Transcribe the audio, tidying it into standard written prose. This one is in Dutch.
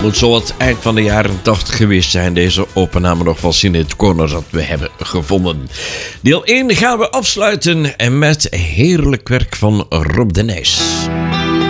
Moet zo het eind van de jaren 80 geweest zijn. Deze opname nog van Sinead Corner dat we hebben gevonden. Deel 1 gaan we afsluiten en met heerlijk werk van Rob de Nijs.